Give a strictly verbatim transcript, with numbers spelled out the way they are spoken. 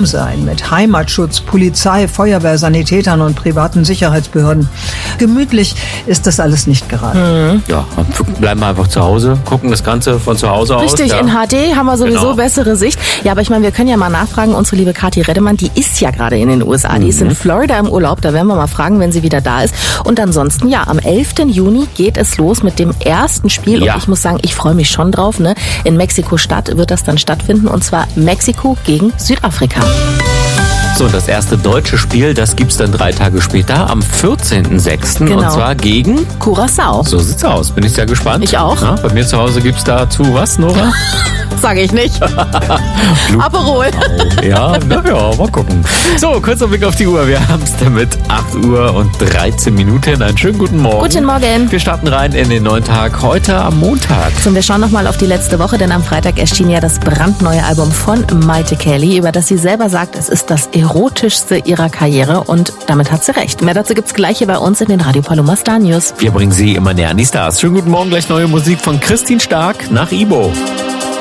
sein mit Heimatschutz, Polizei, Feuerwehr, Sanitätern und privaten Sicherheitsbehörden. Gemütlich ist das alles nicht gerade. Mhm. Ja, bleiben wir einfach zu Hause, gucken das Ganze von zu Hause aus. Richtig, ja. In H D haben wir sowieso Genau. bessere Sicht. Ja, aber ich meine, wir können ja mal nachfragen, unsere liebe Kathi Reddemann, die ist ja gerade in den U S A, die mhm. ist in Florida im Urlaub, da werden wir mal fragen, wenn sie wieder da ist. Und ansonsten, ja, am elften Juni geht es los mit dem ersten Spiel ja. und ich muss sagen, ich freue mich schon drauf. Ne? In Mexiko-Stadt wird das dann stattfinden und zwar Mexiko gegen Südafrika. So, und das erste deutsche Spiel, das gibt's dann drei Tage später, am vierzehnten sechsten Genau. Und zwar gegen Curaçao. So sieht's aus. Bin ich sehr gespannt. Ich auch. Ja, bei mir zu Hause gibt's dazu was, Nora? Sage ich nicht. Aperol. Ja, na ja, mal gucken. So, kurzer Blick auf die Uhr. Wir haben's damit acht Uhr und dreizehn Minuten. Einen schönen guten Morgen. Guten Morgen. Wir starten rein in den neuen Tag heute am Montag. So, wir schauen nochmal auf die letzte Woche, denn am Freitag erschien ja das brandneue Album von Maite Kelly, über das sie selber sagt, es ist das erotischste ihrer Karriere und damit hat sie recht. Mehr dazu gibt's gleich hier bei uns in den Radio Paloma Star News. Wir bringen Sie immer näher an die Stars. Schönen guten Morgen, gleich neue Musik von Christine Stark nach Ibo.